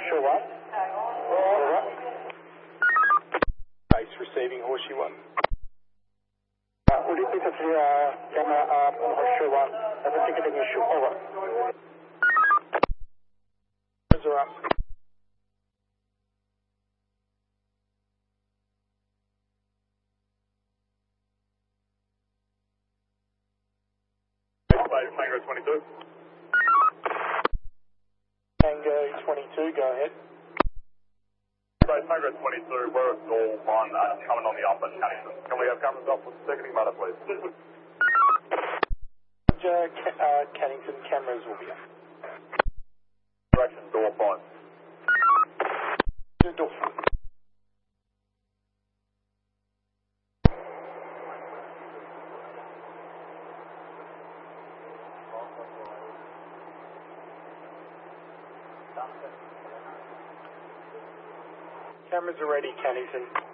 Horseshoe 1. Over. Base receiving Horseshoe 1. Will you please clear camera up on Horseshoe 1 as a ticketing issue? Over. Cameras are up. Tango 22. Tango 22, go ahead. Tango 22, we're at door 1, coming on the up at Cannington. Can we have cameras up with seconding matter, please? Cannington cameras will be up. Direction, door 5. Door 5. Cameras are ready, Cannington.